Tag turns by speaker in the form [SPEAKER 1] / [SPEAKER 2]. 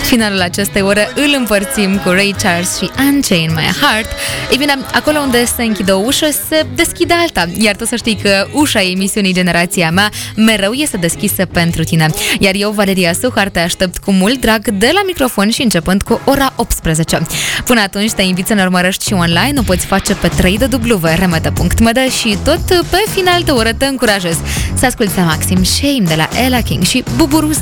[SPEAKER 1] Finalul acestei ore îl împărțim cu Ray Charles și Unchain My Heart. Ei bine, acolo unde se închide o ușă, se deschide alta. Iar tu să știi că ușa emisiunii Generația Mea mereu este deschisă pentru tine. Iar eu, Valeria Suhar, te aștept cu mult drag de la microfon și începând cu ora 18. Până atunci te invit să ne urmărești și online. O poți face pe www.remeta.md și tot pe final de oră te încurajez să asculti Maxim Shame de la Ella King și Buburuza.